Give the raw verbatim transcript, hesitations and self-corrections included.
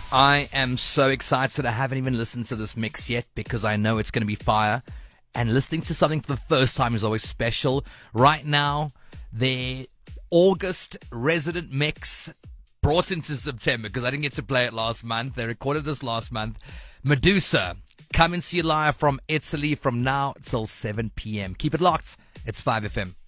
I am so excited. I haven't even listened to this mix yet because I know it's going to be fire. And listening to something for the first time is always special. Right now, the August resident mix brought into September because I didn't get to play it last month. They recorded this last month. Medusa, come and see live from Italy from now till seven p.m. Keep it locked. It's five F M.